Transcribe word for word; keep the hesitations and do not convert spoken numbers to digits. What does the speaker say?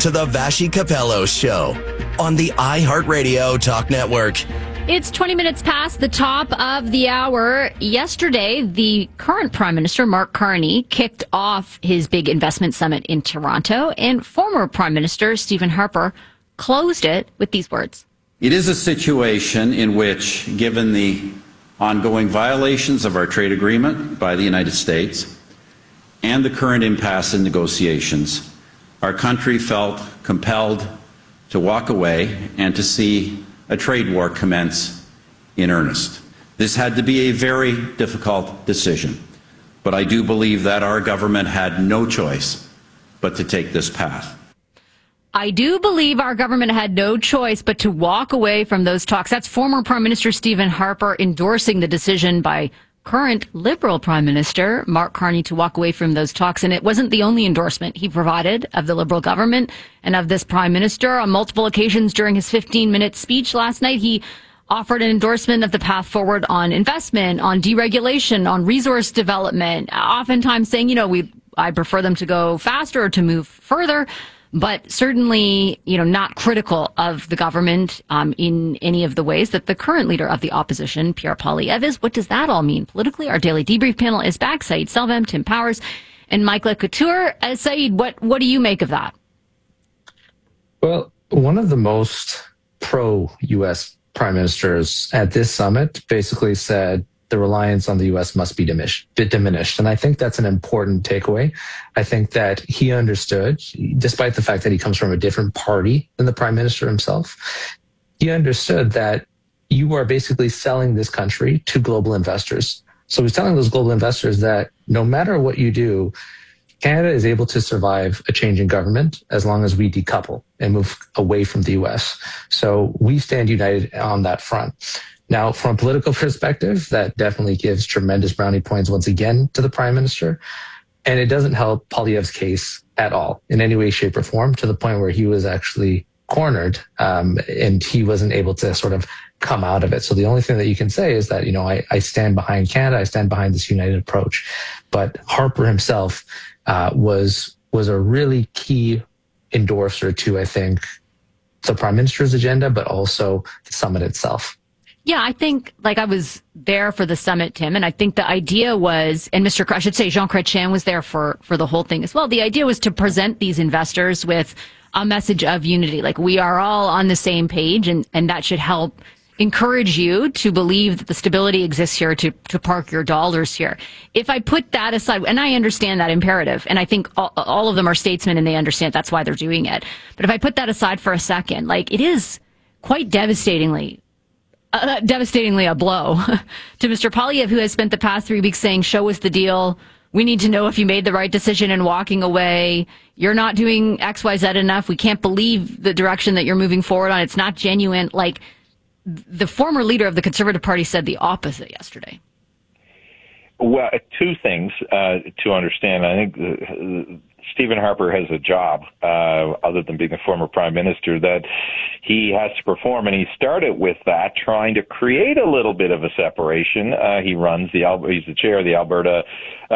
to the Vassy Capello Show on the iHeartRadio Talk Network. It's twenty minutes past the top of the hour. Yesterday, the current Prime Minister, Mark Carney, kicked off his big investment summit in Toronto, and former Prime Minister Stephen Harper closed it with these words. It is a situation in which, given the ongoing violations of our trade agreement by the United States and the current impasse in negotiations, our country felt compelled to walk away and to see a trade war commence in earnest. This had to be a very difficult decision, but I do believe that our government had no choice but to take this path. I do believe our government had no choice but to walk away from those talks. That's former Prime Minister Stephen Harper endorsing the decision by current Liberal Prime Minister Mark Carney to walk away from those talks. And it wasn't the only endorsement he provided of the Liberal government and of this Prime Minister. On multiple occasions during his fifteen-minute speech last night, he offered an endorsement of the path forward on investment, on deregulation, on resource development, oftentimes saying, you know, we I prefer them to go faster or to move further, but certainly, you know, not critical of the government um, in any of the ways that the current leader of the opposition, Pierre Poilievre, is. What does that all mean politically? Our daily debrief panel is back. Saeed Selvam, Tim Powers, and Mike Couture. Uh, Saeed, what, what do you make of that? Well, one of the most pro-U S prime ministers at this summit basically said the reliance on the U S must be diminished, diminished. And I think that's an important takeaway. I think that he understood, despite the fact that he comes from a different party than the prime minister himself, he understood that you are basically selling this country to global investors. So he's telling those global investors that no matter what you do, Canada is able to survive a change in government as long as we decouple and move away from the U S. So we stand united on that front. Now, from a political perspective, that definitely gives tremendous brownie points once again to the prime minister. And it doesn't help Poilievre's case at all in any way, shape, or form, to the point where he was actually cornered um, and he wasn't able to sort of come out of it. So the only thing that you can say is that, you know, I, I stand behind Canada. I stand behind this united approach. But Harper himself uh, was was a really key endorser to, I think, the prime minister's agenda, but also the summit itself. Yeah, I think, like, I was there for the summit, Tim, and I think the idea was, and Mister I should say Jean Chrétien was there for, for the whole thing as well. The idea was to present these investors with a message of unity. Like, we are all on the same page, and, and that should help encourage you to believe that the stability exists here, to, to park your dollars here. If I put that aside, and I understand that imperative, and I think all, all of them are statesmen and they understand that's why they're doing it. But if I put that aside for a second, like, it is quite devastatingly Uh, devastatingly a blow to Mister Poilievre, who has spent the past three weeks saying, show us the deal. We need to know if you made the right decision in walking away. You're not doing X Y Z enough. We can't believe the direction that you're moving forward on. It's not genuine. Like, the former leader of the Conservative Party said the opposite yesterday. Well, two things uh, to understand. I think uh, Stephen Harper has a job, uh, other than being a former prime minister, that he has to perform, and he started with that, trying to create a little bit of a separation. Uh, he runs the, he's the chair of the Alberta